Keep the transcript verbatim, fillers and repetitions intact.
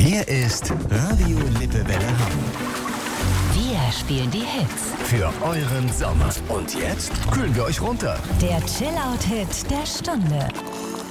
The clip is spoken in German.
Hier ist Radio Lippewelle Hamm. Wir spielen die Hits Für euren Sommer. Und jetzt kühlen wir euch runter. Der Chill-Out-Hit der Stunde.